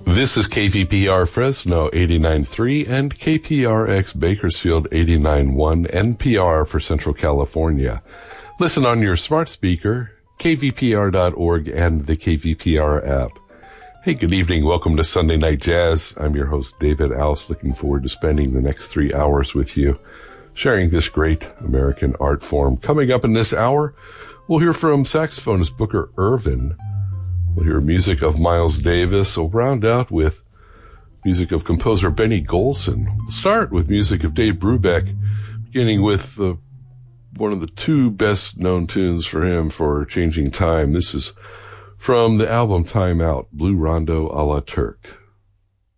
This is KVPR Fresno 89.3 and KPRX Bakersfield 89.1 NPR for Central California. Listen on your smart speaker, kvpr.org, and the KVPR app. Hey, good evening. Welcome to Sunday Night Jazz. I'm your host, David Ouse, looking forward to spending the next 3 hours with you, sharing this great American art form. Coming up in this hour, we'll hear from saxophonist Booker Ervin. We'll hear music of Miles Davis. We'll round out with music of composer Benny Golson. We'll start with music of Dave Brubeck, beginning with one of the two best-known tunes for him for Changing Time. This is from the album Time Out, Blue Rondo a la Turk.